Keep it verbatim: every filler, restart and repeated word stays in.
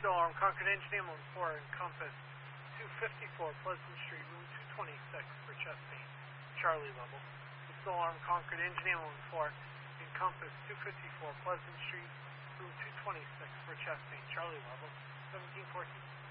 Still armed, Concord Engine Ambulance four, Encompass two fifty-four Pleasant Street, room two twenty-six for chest pain, Charlie level. Still armed, Concord Engine Ambulance four, Encompass two fifty-four Pleasant Street, room two twenty-six for chest pain, Charlie level, seventeen fourteen.